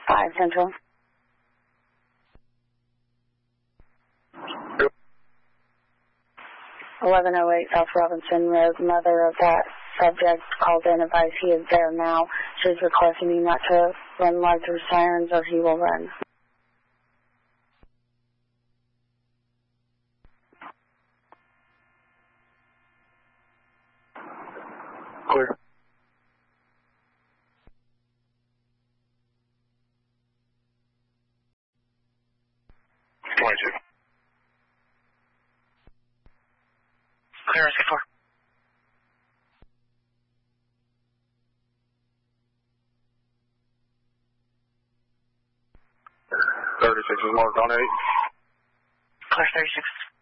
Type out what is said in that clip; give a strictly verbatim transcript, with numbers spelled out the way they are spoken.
five Central. eleven oh eight South Robinson Road. Mother of that subject called in, advised he is there now. She's requesting you not to run larger sirens or he will run. Clear. twenty-two. Clear, S K four. thirty-six is marked on eight. Clear thirty-six.